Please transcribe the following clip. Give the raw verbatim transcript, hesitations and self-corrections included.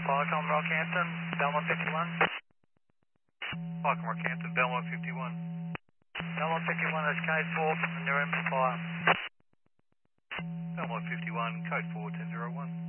Falcon Rockhampton, Belmont fifty-one. Falcon Rockhampton, Belmont fifty-one. Belmont fifty-one is code four from the Nirimba Fire. Belmont fifty-one, code four, ten zero one.